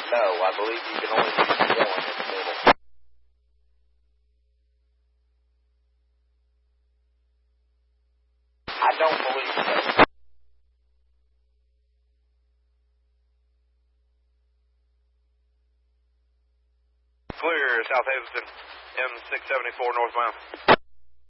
No, I believe you can only keep going in the middle. I don't believe so. Clear, South Hazelton, M674 northbound.